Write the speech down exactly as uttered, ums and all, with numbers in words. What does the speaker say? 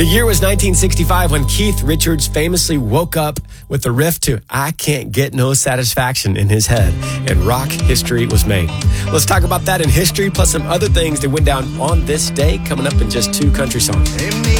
The year was nineteen sixty-five when Keith Richards famously woke up with the riff to I Can't Get No Satisfaction in his head, and rock history was made. Let's talk about that in history, plus some other things that went down on this day, coming up in just two country songs.